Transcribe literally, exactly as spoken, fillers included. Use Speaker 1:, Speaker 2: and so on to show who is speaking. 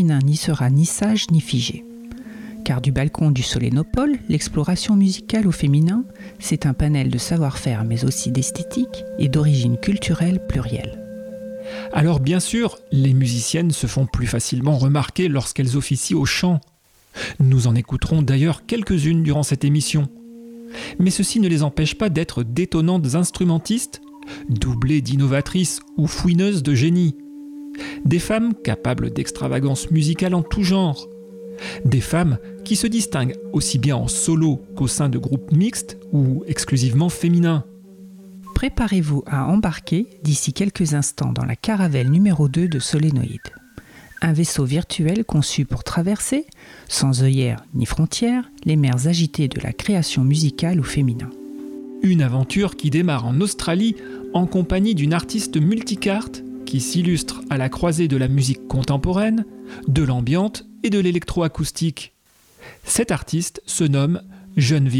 Speaker 1: n'y sera ni sage ni figé. Car du balcon du Solénopole, l'exploration musicale au féminin, c'est un panel de savoir-faire mais aussi d'esthétique et d'origine culturelle plurielle.
Speaker 2: Alors bien sûr, les musiciennes se font plus facilement remarquer lorsqu'elles officient au chant. Nous en écouterons d'ailleurs quelques-unes durant cette émission. Mais ceci ne les empêche pas d'être d'étonnantes instrumentistes, doublées d'innovatrices ou fouineuses de génie. Des femmes capables d'extravagance musicale en tout genre. Des femmes qui se distinguent aussi bien en solo qu'au sein de groupes mixtes ou exclusivement féminins.
Speaker 1: Préparez-vous à embarquer d'ici quelques instants dans la caravelle numéro deux de Solénoïde. Un vaisseau virtuel conçu pour traverser, sans œillères ni frontières, les mers agitées de la création musicale au féminin.
Speaker 2: Une aventure qui démarre en Australie en compagnie d'une artiste multicarte qui s'illustre à la croisée de la musique contemporaine, de l'ambiante et de l'électroacoustique. Cette artiste se nomme Geneviève